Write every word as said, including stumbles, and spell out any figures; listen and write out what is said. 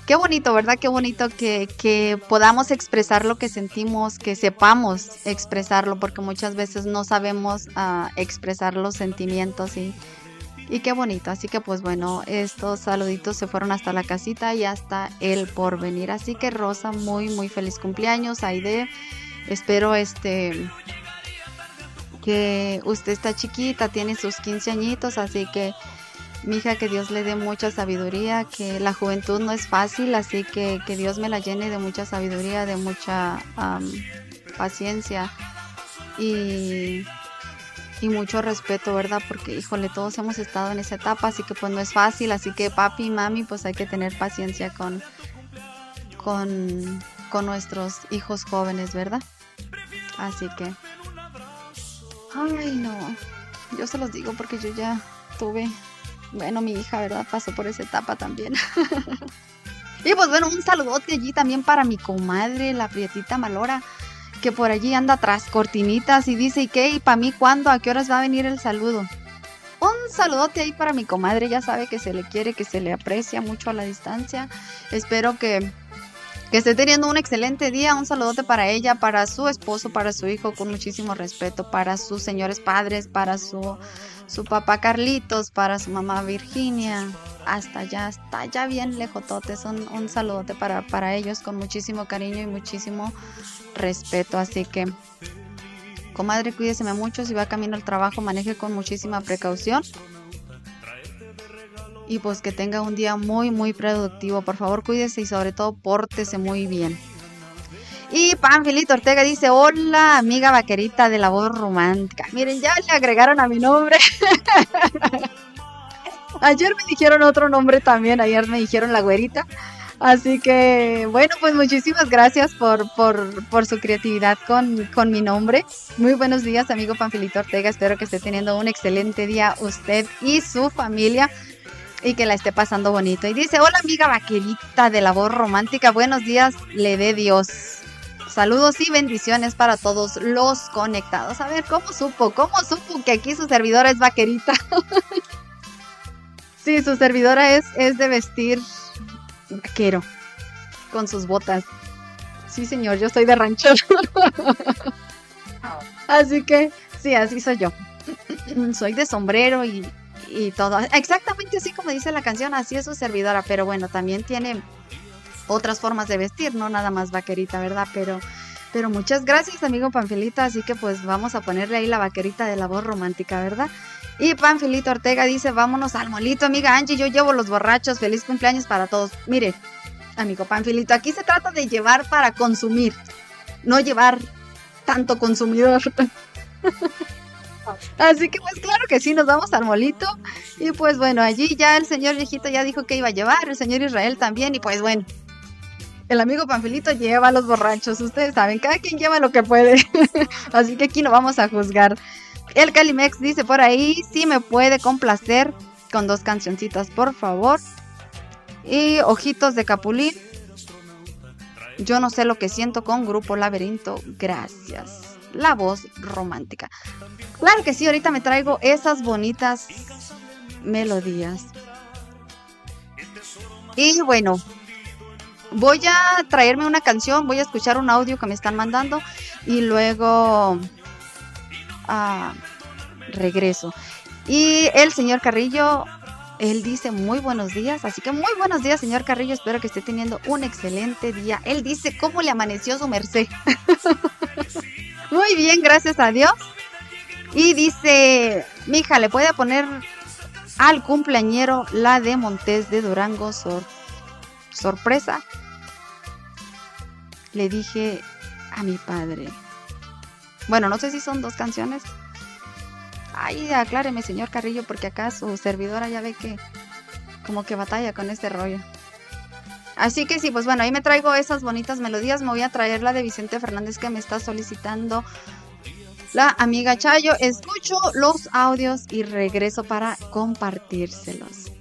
qué bonito, ¿verdad? Qué bonito que, que podamos expresar lo que sentimos, que sepamos expresarlo, porque muchas veces no sabemos uh, expresar los sentimientos y, y qué bonito. Así que pues bueno, estos saluditos se fueron hasta la casita y hasta el porvenir. Así que Rosa, muy, muy feliz cumpleaños, Aide. Espero este que usted está chiquita, tiene sus quince añitos, así que mija, que Dios le dé mucha sabiduría, que la juventud no es fácil, así que que Dios me la llene de mucha sabiduría, de mucha um, paciencia y, y mucho respeto, ¿verdad? Porque, híjole, todos hemos estado en esa etapa, así que pues no es fácil, así que papi y mami, pues hay que tener paciencia con, con, con nuestros hijos jóvenes, ¿verdad? Así que, ay no, yo se los digo porque yo ya tuve... Bueno, mi hija, ¿verdad? Pasó por esa etapa también. Y pues bueno, un saludote allí también para mi comadre, la Prietita Malora, que por allí anda tras cortinitas y dice, ¿y qué? ¿Y para mí cuándo? ¿A qué horas va a venir el saludo? Un saludote ahí para mi comadre, ya sabe que se le quiere, que se le aprecia mucho a la distancia. Espero que, que esté teniendo un excelente día. Un saludote para ella, para su esposo, para su hijo, con muchísimo respeto, para sus señores padres, para su... su papá Carlitos, para su mamá Virginia, hasta allá, hasta allá bien lejototes, un, un saludote para, para ellos con muchísimo cariño y muchísimo respeto, así que comadre, cuídeseme mucho, si va camino al trabajo maneje con muchísima precaución y pues que tenga un día muy muy productivo, por favor cuídese y sobre todo pórtese muy bien. Y Panfilito Ortega dice, hola amiga vaquerita de la voz romántica. Miren, ya le agregaron a mi nombre. Ayer me dijeron otro nombre también, ayer me dijeron la güerita. Así que, bueno, pues muchísimas gracias por, por, por su creatividad con, con mi nombre. Muy buenos días, amigo Panfilito Ortega. Espero que esté teniendo un excelente día usted y su familia. Y que la esté pasando bonito. Y dice, hola amiga vaquerita de la voz romántica. Buenos días, le dé Dios. Saludos y bendiciones para todos los conectados. A ver, ¿cómo supo? ¿Cómo supo que aquí su servidora es vaquerita? Sí, su servidora es, es de vestir vaquero, con sus botas. Sí, señor, yo soy de rancho. Así que, sí, así soy yo. Soy de sombrero y, y todo. Exactamente así como dice la canción, así es su servidora. Pero bueno, también tiene... otras formas de vestir, no nada más vaquerita, ¿verdad? Pero, pero muchas gracias, amigo Panfilito, así que pues vamos a ponerle ahí la vaquerita de la voz romántica, ¿verdad? Y Panfilito Ortega dice, vámonos al molito, amiga Angie, yo llevo los borrachos, feliz cumpleaños para todos. Mire, amigo Panfilito, aquí se trata de llevar para consumir, no llevar tanto consumidor. Así que pues claro que sí, nos vamos al molito. Y pues bueno, allí ya el señor viejito ya dijo que iba a llevar, el señor Israel también, y pues bueno, el amigo Panfilito lleva a los borrachos, ustedes saben, cada quien lleva lo que puede. Así que aquí no vamos a juzgar. El Calimex dice por ahí, sí me puede complacer con dos cancioncitas, por favor. Y Ojitos de Capulín, yo no sé lo que siento con Grupo Laberinto, gracias. La voz romántica. Claro que sí, ahorita me traigo esas bonitas melodías. Y bueno, voy a traerme una canción, voy a escuchar un audio que me están mandando y luego ah, regreso. Y el señor Carrillo, él dice muy buenos días, así que muy buenos días, señor Carrillo, espero que esté teniendo un excelente día. Él dice, ¿cómo le amaneció su merced? Muy bien, gracias a Dios. Y dice, mija, ¿le puede poner al cumpleañero la de Montes de Durango, sor sorpresa? Le dije a mi padre. Bueno, no sé si son dos canciones. Ay, acláreme, señor Carrillo, porque acá su servidora ya ve que como que batalla con este rollo. Así que sí, pues bueno, ahí me traigo esas bonitas melodías. Me voy a traer la de Vicente Fernández que me está solicitando la amiga Chayo. Escucho los audios y regreso para compartírselos.